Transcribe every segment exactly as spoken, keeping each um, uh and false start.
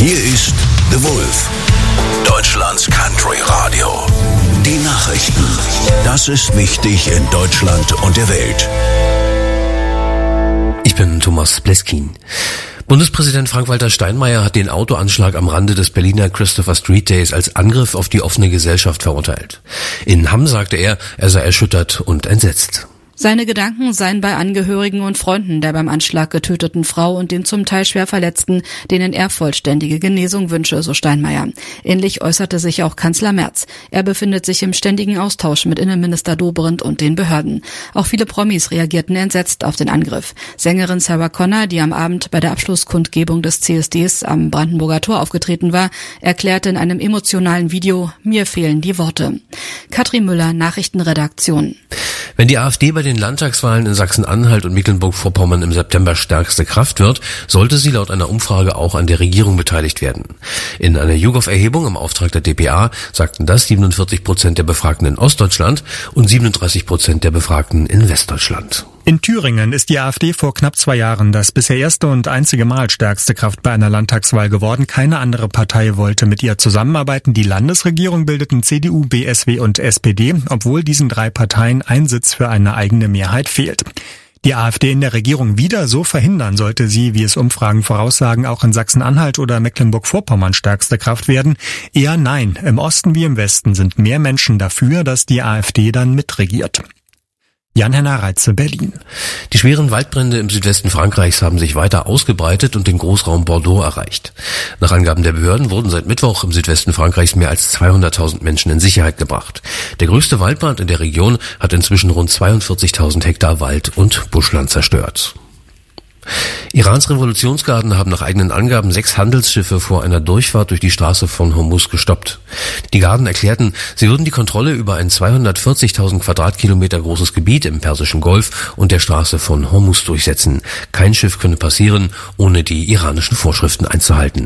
Hier ist The Wolf, Deutschlands Country Radio. Die Nachrichten. Das ist wichtig in Deutschland und der Welt. Ich bin Thomas Bleskin. Bundespräsident Frank-Walter Steinmeier hat den Autoanschlag am Rande des Berliner Christopher Street Days als Angriff auf die offene Gesellschaft verurteilt. In Hamm sagte er, er sei erschüttert und entsetzt. Seine Gedanken seien bei Angehörigen und Freunden der beim Anschlag getöteten Frau und den zum Teil schwer Verletzten, denen er vollständige Genesung wünsche, so Steinmeier. Ähnlich äußerte sich auch Kanzler Merz. Er befindet sich im ständigen Austausch mit Innenminister Dobrindt und den Behörden. Auch viele Promis reagierten entsetzt auf den Angriff. Sängerin Sarah Connor, die am Abend bei der Abschlusskundgebung des C S Ds am Brandenburger Tor aufgetreten war, erklärte in einem emotionalen Video, mir fehlen die Worte. Katrin Müller, Nachrichtenredaktion. Wenn die AfD bei den Landtagswahlen in Sachsen-Anhalt und Mecklenburg-Vorpommern im September stärkste Kraft wird, sollte sie laut einer Umfrage auch an der Regierung beteiligt werden. In einer YouGov-Erhebung im Auftrag der d p a sagten das siebenundvierzig Prozent der Befragten in Ostdeutschland und siebenunddreißig Prozent der Befragten in Westdeutschland. In Thüringen ist die AfD vor knapp zwei Jahren das bisher erste und einzige Mal stärkste Kraft bei einer Landtagswahl geworden. Keine andere Partei wollte mit ihr zusammenarbeiten. Die Landesregierung bildeten C D U, B S W und S P D, obwohl diesen drei Parteien ein Sitz für eine eigene Mehrheit fehlt. Die AfD in der Regierung wieder so verhindern, sollte sie, wie es Umfragen voraussagen, auch in Sachsen-Anhalt oder Mecklenburg-Vorpommern stärkste Kraft werden? Eher nein. Im Osten wie im Westen sind mehr Menschen dafür, dass die AfD dann mitregiert. Jan-Henner Reitze, Berlin. Die schweren Waldbrände im Südwesten Frankreichs haben sich weiter ausgebreitet und den Großraum Bordeaux erreicht. Nach Angaben der Behörden wurden seit Mittwoch im Südwesten Frankreichs mehr als zweihunderttausend Menschen in Sicherheit gebracht. Der größte Waldbrand in der Region hat inzwischen rund zweiundvierzigtausend Hektar Wald und Buschland zerstört. Irans Revolutionsgarden haben nach eigenen Angaben sechs Handelsschiffe vor einer Durchfahrt durch die Straße von Hormuz gestoppt. Die Garden erklärten, sie würden die Kontrolle über ein zweihundertvierzigtausend Quadratkilometer großes Gebiet im Persischen Golf und der Straße von Hormuz durchsetzen. Kein Schiff könne passieren, ohne die iranischen Vorschriften einzuhalten.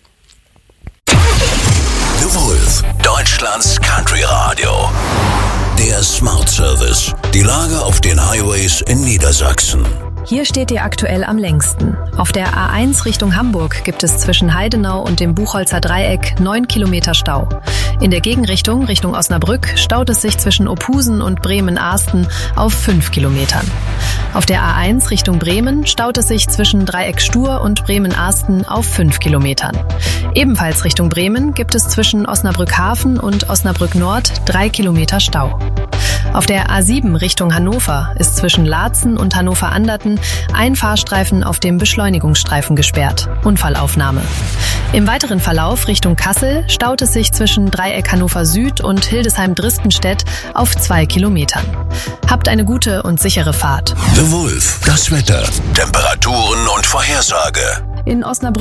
The Wolf, Deutschlands Country Radio. Der Smart Service. Die Lage auf den Highways in Niedersachsen. Hier steht ihr aktuell am längsten. Auf der A eins Richtung Hamburg gibt es zwischen Heidenau und dem Buchholzer Dreieck neun Kilometer Stau. In der Gegenrichtung, Richtung Osnabrück, staut es sich zwischen Ophusen und Bremen-Ahsten auf fünf Kilometern. Auf der A eins Richtung Bremen staut es sich zwischen Dreieck Stur und Bremen-Ahsten auf fünf Kilometern. Ebenfalls Richtung Bremen gibt es zwischen Osnabrück-Hafen und Osnabrück-Nord drei Kilometer Stau. Auf der A sieben Richtung Hannover ist zwischen Laatzen und Hannover-Anderten ein Fahrstreifen auf dem Beschleunigungsstreifen gesperrt. Unfallaufnahme. Im weiteren Verlauf Richtung Kassel staut es sich zwischen Dreieck Hannover Süd und Hildesheim-Dristenstedt auf zwei Kilometern. Habt eine gute und sichere Fahrt. The Wolf, das Wetter, Temperaturen und Vorhersage. In Osnabrück